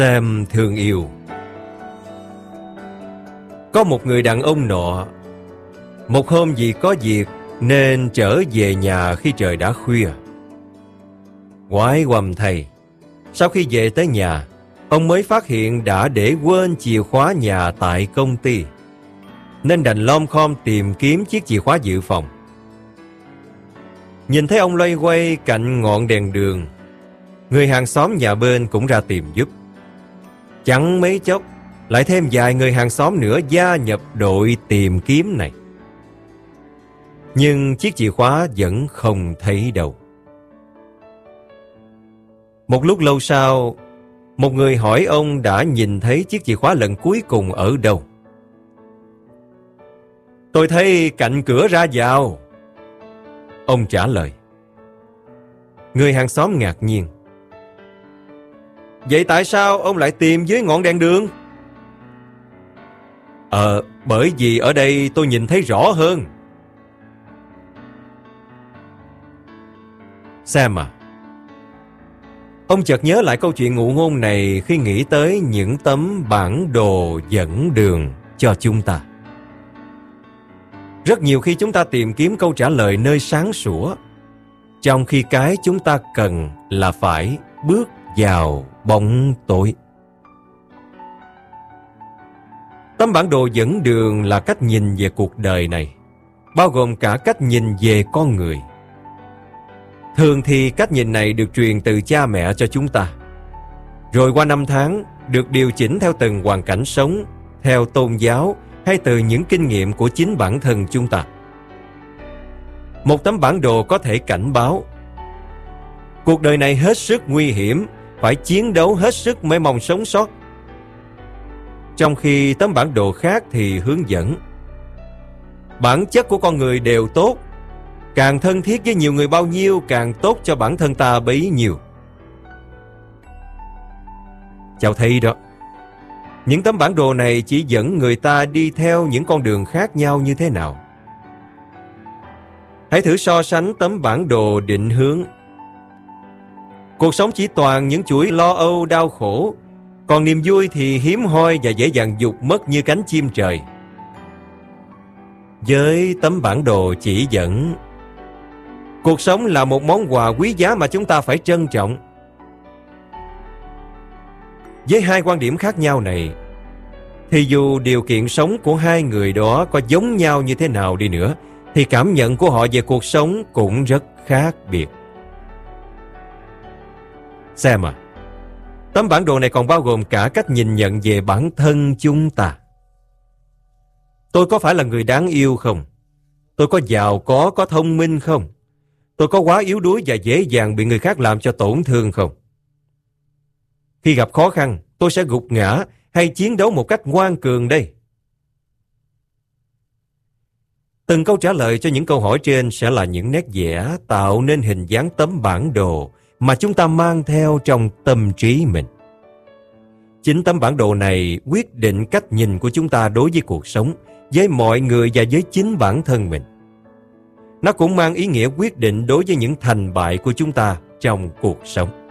Sam thương yêu. Có một người đàn ông nọ, một hôm vì có việc nên trở về nhà khi trời đã khuya. Quái quăm thay, sau khi về tới nhà, ông mới phát hiện đã để quên chìa khóa nhà tại công ty, nên đành lom khom tìm kiếm chiếc chìa khóa dự phòng. Nhìn thấy ông loay quay cạnh ngọn đèn đường, người hàng xóm nhà bên cũng ra tìm giúp. Chẳng mấy chốc, lại thêm vài người hàng xóm nữa gia nhập đội tìm kiếm này. Nhưng chiếc chìa khóa vẫn không thấy đâu. Một lúc lâu sau, một người hỏi ông đã nhìn thấy chiếc chìa khóa lần cuối cùng ở đâu. Tôi thấy cạnh cửa ra vào, ông trả lời. Người hàng xóm ngạc nhiên. Vậy tại sao ông lại tìm dưới ngọn đèn đường? Bởi vì ở đây tôi nhìn thấy rõ hơn. Sam à, ông chợt nhớ lại câu chuyện ngụ ngôn này khi nghĩ tới những tấm bản đồ dẫn đường cho chúng ta. Rất nhiều khi chúng ta tìm kiếm câu trả lời nơi sáng sủa, trong khi cái chúng ta cần là phải bước vào bóng tối. Tấm bản đồ dẫn đường là cách nhìn về cuộc đời này, bao gồm cả cách nhìn về con người. Thường thì cách nhìn này được truyền từ cha mẹ cho chúng ta, rồi qua năm tháng được điều chỉnh theo từng hoàn cảnh sống, theo tôn giáo hay từ những kinh nghiệm của chính bản thân chúng ta. Một tấm bản đồ có thể cảnh báo cuộc đời này hết sức nguy hiểm, phải chiến đấu hết sức mới mong sống sót. Trong khi tấm bản đồ khác thì hướng dẫn bản chất của con người đều tốt, càng thân thiết với nhiều người bao nhiêu càng tốt cho bản thân ta bấy nhiêu. Cháu thấy đó, những tấm bản đồ này chỉ dẫn người ta đi theo những con đường khác nhau như thế nào. Hãy thử so sánh tấm bản đồ định hướng. Cuộc sống chỉ toàn những chuỗi lo âu đau khổ, còn niềm vui thì hiếm hoi và dễ dàng vụt mất như cánh chim trời. Với tấm bản đồ chỉ dẫn, cuộc sống là một món quà quý giá mà chúng ta phải trân trọng. Với hai quan điểm khác nhau này, thì dù điều kiện sống của hai người đó có giống nhau như thế nào đi nữa, thì cảm nhận của họ về cuộc sống cũng rất khác biệt. Xem à, tấm bản đồ này còn bao gồm cả cách nhìn nhận về bản thân chúng ta. Tôi có phải là người đáng yêu không? Tôi có giàu có thông minh không? Tôi có quá yếu đuối và dễ dàng bị người khác làm cho tổn thương không? Khi gặp khó khăn, tôi sẽ gục ngã hay chiến đấu một cách ngoan cường đây? Từng câu trả lời cho những câu hỏi trên sẽ là những nét vẽ tạo nên hình dáng tấm bản đồ mà chúng ta mang theo trong tâm trí mình. Chính tấm bản đồ này quyết định cách nhìn của chúng ta đối với cuộc sống, với mọi người và với chính bản thân mình. Nó cũng mang ý nghĩa quyết định đối với những thành bại của chúng ta trong cuộc sống.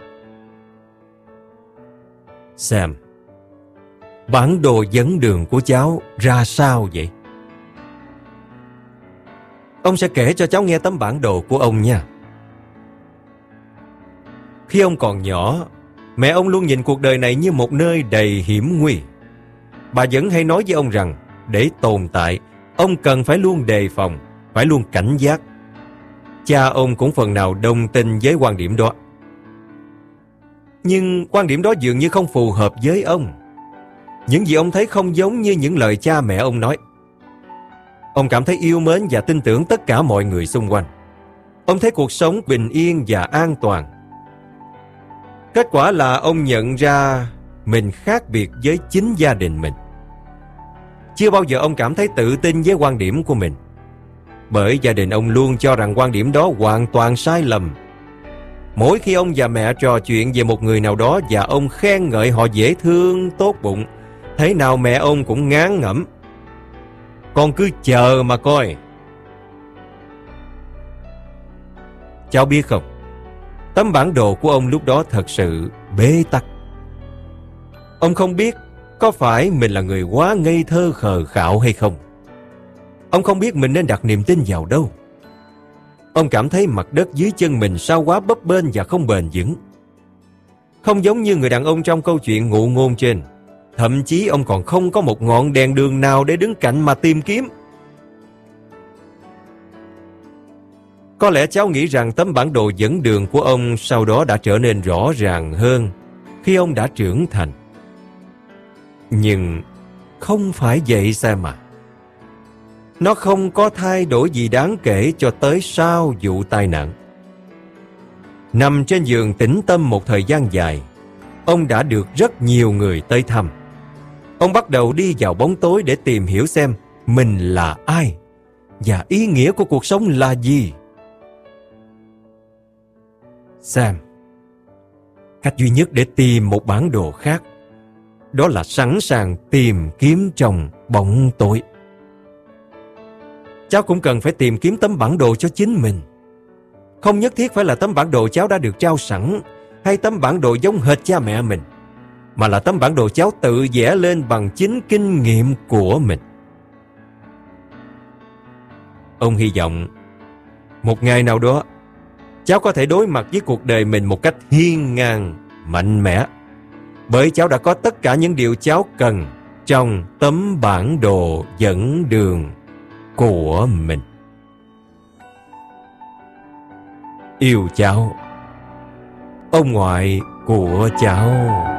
Sam, bản đồ dẫn đường của cháu ra sao vậy? Ông sẽ kể cho cháu nghe tấm bản đồ của ông nha. Khi ông còn nhỏ, mẹ ông luôn nhìn cuộc đời này như một nơi đầy hiểm nguy. Bà vẫn hay nói với ông rằng, để tồn tại, ông cần phải luôn đề phòng, phải luôn cảnh giác. Cha ông cũng phần nào đồng tình với quan điểm đó. Nhưng quan điểm đó dường như không phù hợp với ông. Những gì ông thấy không giống như những lời cha mẹ ông nói. Ông cảm thấy yêu mến và tin tưởng tất cả mọi người xung quanh. Ông thấy cuộc sống bình yên và an toàn. Kết quả là ông nhận ra mình khác biệt với chính gia đình mình. Chưa bao giờ ông cảm thấy tự tin với quan điểm của mình, bởi gia đình ông luôn cho rằng quan điểm đó hoàn toàn sai lầm. Mỗi khi ông và mẹ trò chuyện về một người nào đó và ông khen ngợi họ dễ thương, tốt bụng, thế nào mẹ ông cũng ngán ngẩm. Con cứ chờ mà coi. Cháu biết không, tấm bản đồ của ông lúc đó thật sự bế tắc. Ông không biết có phải mình là người quá ngây thơ khờ khạo hay không. Ông không biết mình nên đặt niềm tin vào đâu. Ông cảm thấy mặt đất dưới chân mình sao quá bấp bênh và không bền vững. Không giống như người đàn ông trong câu chuyện ngụ ngôn trên. Thậm chí ông còn không có một ngọn đèn đường nào để đứng cạnh mà tìm kiếm. Có lẽ cháu nghĩ rằng tấm bản đồ dẫn đường của ông sau đó đã trở nên rõ ràng hơn khi ông đã trưởng thành. Nhưng không phải vậy sao mà. Nó không có thay đổi gì đáng kể cho tới sau vụ tai nạn. Nằm trên giường tĩnh tâm một thời gian dài, ông đã được rất nhiều người tới thăm. Ông bắt đầu đi vào bóng tối để tìm hiểu xem mình là ai và ý nghĩa của cuộc sống là gì. Sam, cách duy nhất để tìm một bản đồ khác, đó là sẵn sàng tìm kiếm trong bóng tối. Cháu cũng cần phải tìm kiếm tấm bản đồ cho chính mình. Không nhất thiết phải là tấm bản đồ cháu đã được trao sẵn, hay tấm bản đồ giống hệt cha mẹ mình, mà là tấm bản đồ cháu tự vẽ lên bằng chính kinh nghiệm của mình. Ông hy vọng một ngày nào đó cháu có thể đối mặt với cuộc đời mình một cách hiên ngang, mạnh mẽ, bởi cháu đã có tất cả những điều cháu cần trong tấm bản đồ dẫn đường của mình. Yêu cháu, ông ngoại của cháu.